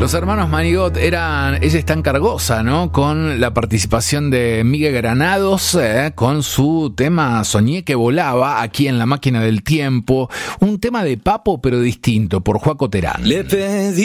Los hermanos Manigot ella es tan cargosa, ¿no? Con la participación de Miguel Granados, con su tema Soñé que volaba, aquí en La Máquina del Tiempo. Un tema de Papo, pero distinto, por Joaco Terán. Le pedí